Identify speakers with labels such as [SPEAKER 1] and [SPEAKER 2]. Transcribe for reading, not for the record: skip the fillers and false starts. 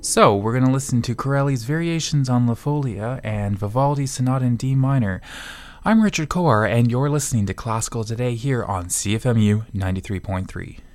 [SPEAKER 1] So, we're going to listen to Corelli's Variations on La Folia and Vivaldi's Sonata in D minor. I'm Richard Coar, and you're listening to Classical Today here on CFMU 93.3.